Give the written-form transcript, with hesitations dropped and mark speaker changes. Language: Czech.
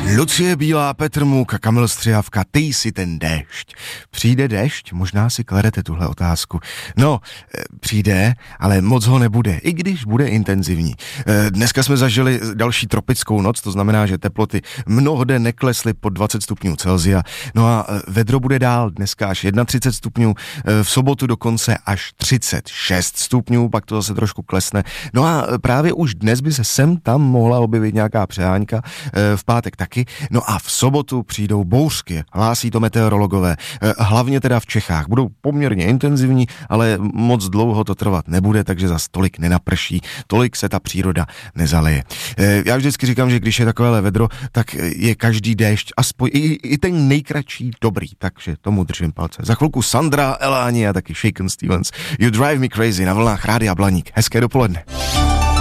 Speaker 1: Lucie Bílá, Petr Muk a Kamil Střihavka, ty jsi ten déšť. Přijde déšť? Možná si kladete tuhle otázku. No, přijde, ale moc ho nebude, i když bude intenzivní. Dneska jsme zažili další tropickou noc, to znamená, že teploty mnohde neklesly pod 20 stupňů Celsia. No a vedro bude dál, dneska až 31 stupňů, v sobotu dokonce až 36 stupňů, pak to zase trošku klesne. No a právě už dnes by se sem tam mohla objevit nějaká přehánka, v pátek taky. No a v sobotu přijdou bouřky, hlásí to meteorologové. Hlavně teda v Čechách. Budou poměrně intenzivní, ale moc dlouho to trvat nebude, takže zas tolik nenaprší, tolik se ta příroda nezaleje. Já vždycky říkám, že když je takovéhle vedro, tak je každý déšť, aspoň i ten nejkratší dobrý, takže tomu držím palce. Za chvilku Sandra, Eláni a taky Shaken Stevens. You Drive Me Crazy na vlnách Rádia Blaník. Hezké dopoledne.